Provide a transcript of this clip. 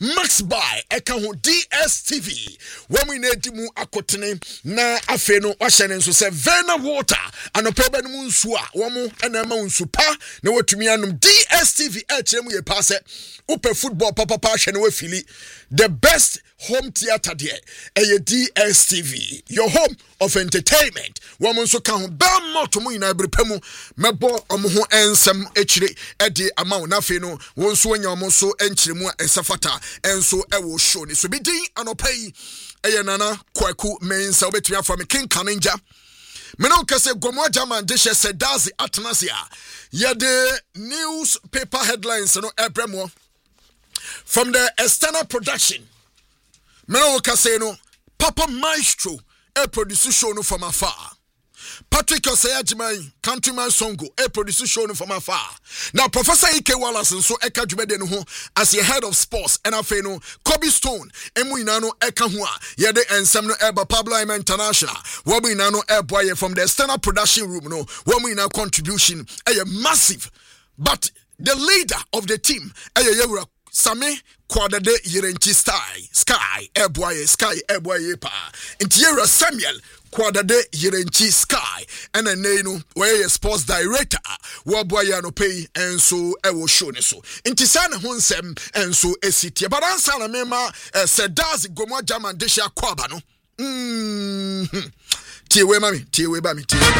Max buy eka ho DSTV women nedi mu akotene na afe no wahye nso se Verna water anopa ba no nsu a womo na ma nsu pa na watumi anom DSTV e kire mu ye pa se upe football papa hye na wafili the best home theater there DSTV your home of entertainment womo nso ka ho ba moto mu ina brepam mebo omo ho ensem ekire ede amawo na afe no won so anya omo so enkire mu esafata enso ewo show ni so bi din anopai nana kwaku mensa obetumi afọ me king kanenja me no kase gomo German de she sedazi atnasia ye the newspaper headlines no ebremo from the external production me no kase no Papa Maestro produce show no from afar. Patrick Osayajimai, Countryman Songo, produce show no from afar. Now, Professor Ike Wallace and so Eka Jubeden ho as the head of sports and afeno Kobe Stone, Emuinano Eka Hua, Yede and Samno Eba Pablo Ima International, Wabinano Airboy from the external production room, no, Wamina contribution, a massive, but the leader of the team, a Same Quadade Yerenchi Sky Airboy pa Intiera Samuel Quadade Yerenchi Sky and a name where a sports director Waboyano pay and so ewo show so Intisana Hunsem and so a city but answer mema said does Gomo German Desha Kwabano Tiwe mami